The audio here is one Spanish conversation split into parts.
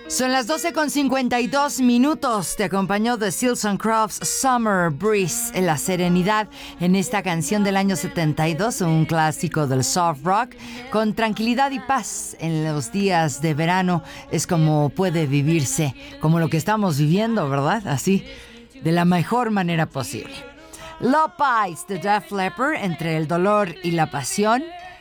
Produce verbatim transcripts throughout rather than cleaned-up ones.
Son las doce con cincuenta y dos minutos. Te acompañó The Seals and Crofts Summer Breeze en la serenidad en esta canción del año setenta y dos, un clásico del soft rock. Con tranquilidad y paz en los días de verano es como puede vivirse, como lo que estamos viviendo, ¿verdad? Así, de la mejor manera posible. Love Bites de Def Leppard, entre el dolor y la pasión.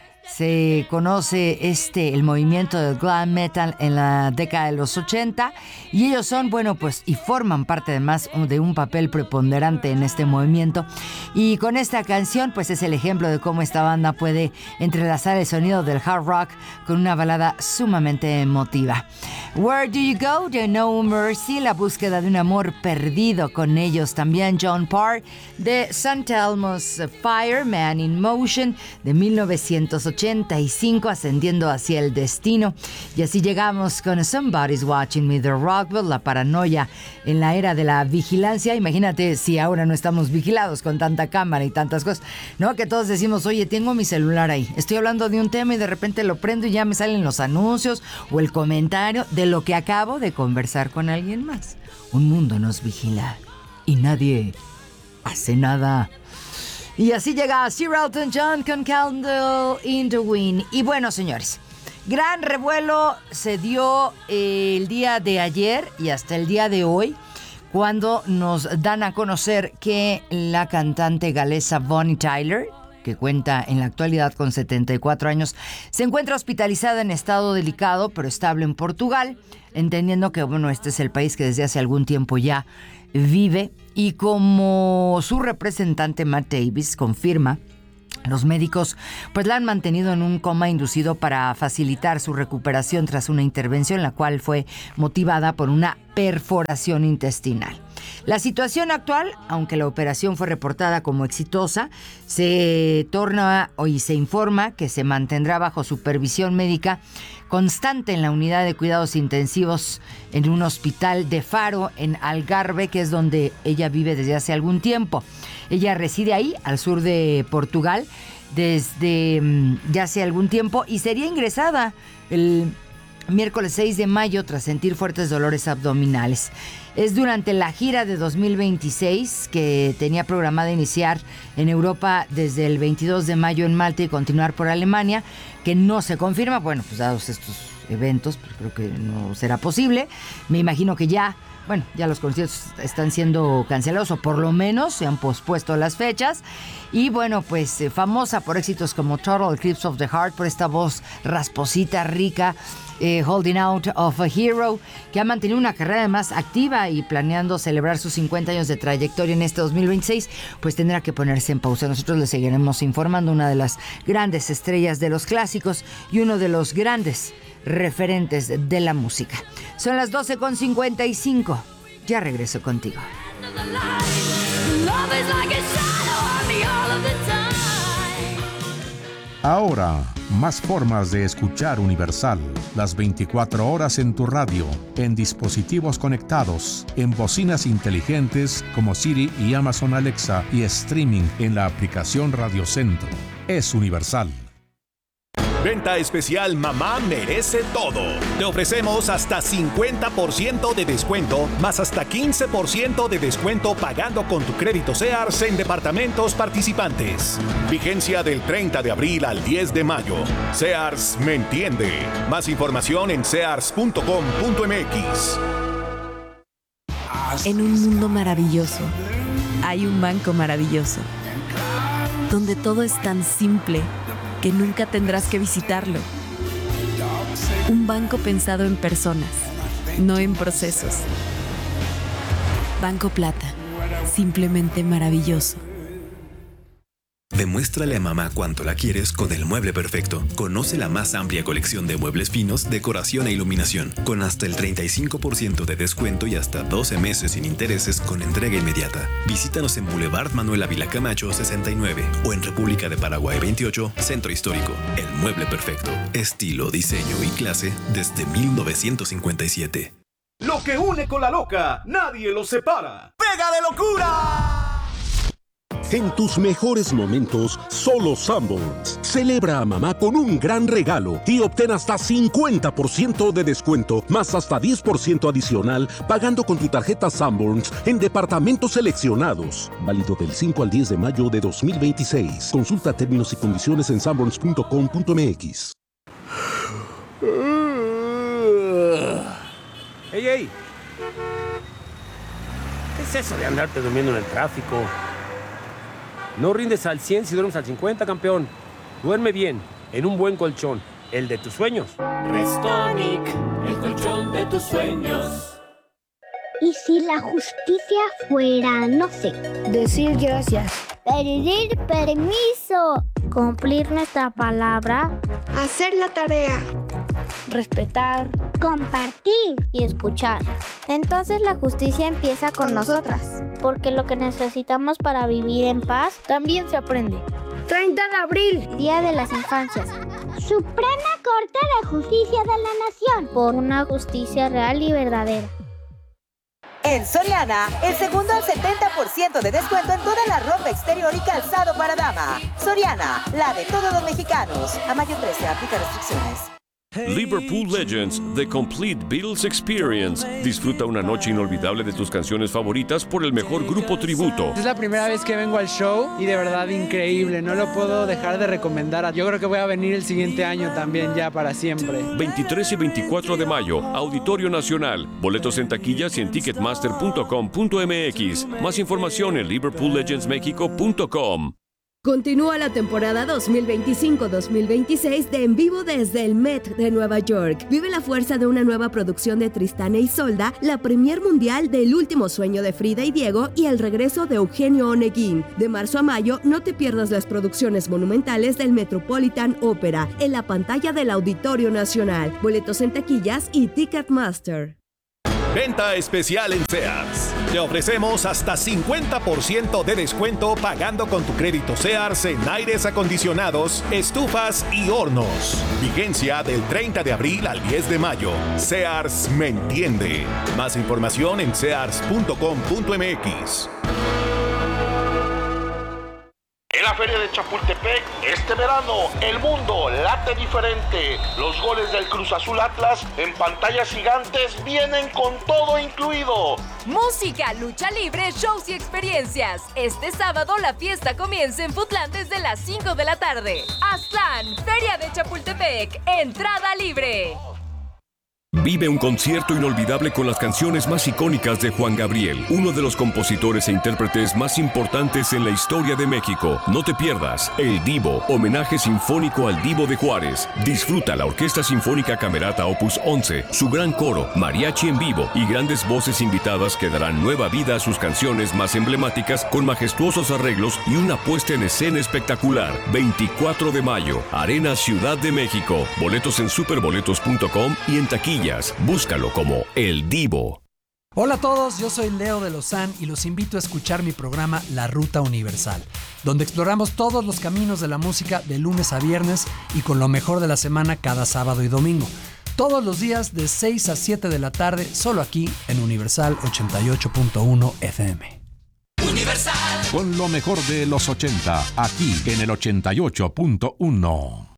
Se conoce este, el movimiento del glam metal en la década de los ochenta, y ellos son, bueno, pues, y forman parte además de un papel preponderante en este movimiento. Y con esta canción, pues, es el ejemplo de cómo esta banda puede entrelazar el sonido del hard rock con una balada sumamente emotiva. Where Do You Go? de No Mercy, la búsqueda de un amor perdido con ellos. También John Parr de Saint Elmo's Fire, Man in Motion de mil novecientos ochenta y cinco, ascendiendo hacia el destino. Y así llegamos con Somebody's Watching Me de Rockwell, la paranoia en la era de la vigilancia. Imagínate si ahora no estamos vigilados con tanta cámara y tantas cosas, ¿no? Que todos decimos, oye, tengo mi celular ahí, estoy hablando de un tema y de repente lo prendo y ya me salen los anuncios o el comentario de lo que acabo de conversar con alguien más. Un mundo nos vigila y nadie hace nada. Y así llega Sir Elton John con Candle in the Wind. Y bueno, señores, gran revuelo se dio el día de ayer y hasta el día de hoy, cuando nos dan a conocer que la cantante galesa Bonnie Tyler, que cuenta en la actualidad con setenta y cuatro años, se encuentra hospitalizada en estado delicado, pero estable en Portugal, entendiendo que, bueno, este es el país que desde hace algún tiempo ya vive. Y como su representante Matt Davis confirma, los médicos pues la han mantenido en un coma inducido para facilitar su recuperación tras una intervención, la cual fue motivada por una perforación intestinal. La situación actual, aunque la operación fue reportada como exitosa, se torna hoy se informa que se mantendrá bajo supervisión médica constante en la unidad de cuidados intensivos en un hospital de Faro, en Algarve, que es donde ella vive desde hace algún tiempo. Ella reside ahí, al sur de Portugal, desde ya hace algún tiempo, y sería ingresada el miércoles seis de mayo tras sentir fuertes dolores abdominales. Es durante la gira de dos mil veintiséis, que tenía programada iniciar en Europa desde el veintidós de mayo en Malta y continuar por Alemania, que no se confirma. Bueno, pues dados estos eventos, pues creo que no será posible. Me imagino que ya, bueno, ya los conciertos están siendo cancelados, o por lo menos se han pospuesto las fechas. Y bueno, pues eh, famosa por éxitos como Total Eclipse of the Heart, por esta voz rasposita, rica, eh, Holding Out of a Hero, que ha mantenido una carrera además activa y planeando celebrar sus cincuenta años de trayectoria en este dos mil veintiséis, pues tendrá que ponerse en pausa. Nosotros le seguiremos informando, una de las grandes estrellas de los clásicos y uno de los grandes referentes de la música. Son las doce con cincuenta y cinco. Ya regreso contigo. Ahora, más formas de escuchar Universal. Las veinticuatro horas en tu radio, en dispositivos conectados, en bocinas inteligentes como Siri y Amazon Alexa, y streaming en la aplicación Radio Centro. Es Universal. Venta especial Mamá Merece Todo. Te ofrecemos hasta cincuenta por ciento de descuento, más hasta quince por ciento de descuento pagando con tu crédito Sears en departamentos participantes. Vigencia del treinta de abril al diez de mayo. Sears me entiende. Más información en sears punto com punto m x. En un mundo maravilloso, hay un banco maravilloso, donde todo es tan simple que nunca tendrás que visitarlo. Un banco pensado en personas, no en procesos. Banco Plata, simplemente maravilloso. Demuéstrale a mamá cuánto la quieres con el mueble perfecto. Conoce la más amplia colección de muebles finos, decoración e iluminación, con hasta el treinta y cinco por ciento de descuento y hasta doce meses sin intereses con entrega inmediata. Visítanos en Boulevard Manuel Ávila Camacho sesenta y nueve o en República de Paraguay veintiocho, Centro Histórico. El mueble perfecto. Estilo, diseño y clase desde mil novecientos cincuenta y siete. Lo que une con la loca, nadie lo separa. ¡Pega de locura! En tus mejores momentos, solo Sanborns. Celebra a mamá con un gran regalo y obtén hasta cincuenta por ciento de descuento, más hasta diez por ciento adicional, pagando con tu tarjeta Sanborns en departamentos seleccionados. Válido del cinco al diez de mayo de dos mil veintiséis. Consulta términos y condiciones en sanborns punto com punto m x. ¡Ey, ey! ¿Qué es eso de andarte durmiendo en el tráfico? No rindes al cien si duermes al cincuenta, campeón. Duerme bien, en un buen colchón, el de tus sueños. Restonic, el colchón de tus sueños. ¿Y si la justicia fuera, no sé, decir gracias, pedir permiso, cumplir nuestra palabra, hacer la tarea, respetar, compartir y escuchar? Entonces la justicia empieza con nosotras, porque lo que necesitamos para vivir en paz también se aprende. treinta de abril, Día de las Infancias. Suprema Corte de Justicia de la Nación, por una justicia real y verdadera. En Soriana, el segundo al setenta por ciento de descuento en toda la ropa exterior y calzado para dama. Soriana, la de todos los mexicanos. A mayo trece, aplica restricciones. Liverpool Legends, The Complete Beatles Experience. Disfruta una noche inolvidable de tus canciones favoritas por el mejor grupo tributo. Es la primera vez que vengo al show y de verdad increíble. No lo puedo dejar de recomendar. Yo creo que voy a venir el siguiente año también ya para siempre. veintitrés y veinticuatro de mayo, Auditorio Nacional. Boletos en taquillas y en ticketmaster punto com punto m x. Más información en liverpool legends mexico punto com. Continúa la temporada dos mil veinticinco dos mil veintiséis de En Vivo desde el Met de Nueva York. Vive la fuerza de una nueva producción de Tristán e Isolda, la premier mundial del Último Sueño de Frida y Diego y el regreso de Eugenio Oneguín. De marzo a mayo, no te pierdas las producciones monumentales del Metropolitan Opera en la pantalla del Auditorio Nacional. Boletos en taquillas y Ticketmaster. Venta especial en Sears. Te ofrecemos hasta cincuenta por ciento de descuento pagando con tu crédito Sears en aires acondicionados, estufas y hornos. Vigencia del treinta de abril al diez de mayo. Sears me entiende. Más información en sears punto com punto m x. En la Feria de Chapultepec, este verano, el mundo late diferente. Los goles del Cruz Azul Atlas en pantallas gigantes vienen con todo incluido. Música, lucha libre, shows y experiencias. Este sábado la fiesta comienza en Futlán desde las cinco de la tarde. Aztlán, Feria de Chapultepec, entrada libre. Vive un concierto inolvidable con las canciones más icónicas de Juan Gabriel, uno de los compositores e intérpretes más importantes en la historia de México. No te pierdas El Divo, homenaje sinfónico al Divo de Juárez. Disfruta la Orquesta Sinfónica Camerata Opus once, su gran coro, mariachi en vivo y grandes voces invitadas que darán nueva vida a sus canciones más emblemáticas con majestuosos arreglos y una puesta en escena espectacular. veinticuatro de mayo, Arena Ciudad de México. Boletos en superboletos punto com y en taquilla. Búscalo como El Divo. Hola a todos, yo soy Leo de Lozán y los invito a escuchar mi programa La Ruta Universal, donde exploramos todos los caminos de la música de lunes a viernes y con lo mejor de la semana cada sábado y domingo. Todos los días de seis a siete de la tarde, solo aquí en Universal ochenta y ocho punto uno F M. Universal. Con lo mejor de los ochenta, aquí en el ochenta y ocho punto uno.